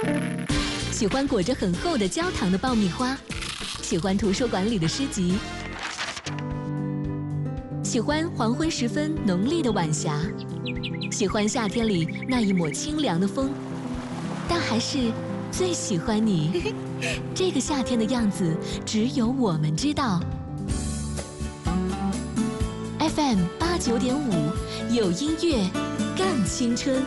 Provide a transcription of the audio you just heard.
喜欢裹着很厚的焦糖的爆米花，喜欢图书馆里的诗集，喜欢黄昏时分浓丽的晚霞，喜欢夏天里那一抹清凉的风，但还是最喜欢你。这个夏天的样子，只有我们知道。FM 89.5，有音乐，更青春。